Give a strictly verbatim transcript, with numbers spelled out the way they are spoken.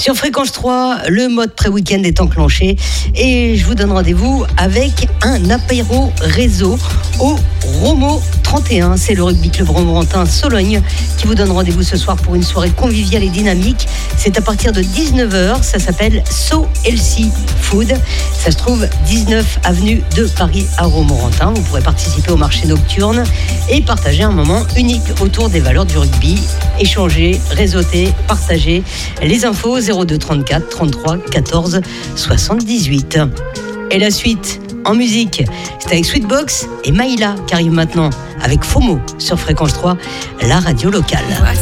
Sur Fréquence trois, le mode pré-week-end est enclenché et je vous donne rendez-vous avec un apéro réseau au Romo trente et un. C'est le rugby club romorantin Sologne qui vous donne rendez-vous ce soir pour une soirée conviviale et dynamique. C'est à partir de dix-neuf heures, ça s'appelle So Healthy Food. Ça se trouve dix-neuf avenue de Paris à Romorantin. Vous pourrez participer au marché nocturne et partager un moment unique autour des valeurs du rugby. Échanger, réseauter, partager. Les infos zéro deux trente-quatre trente-trois quatorze soixante-dix-huit. Et la suite en musique, c'est avec Sweetbox et Maïla qui arrive maintenant avec FOMO sur Fréquence trois, la radio locale.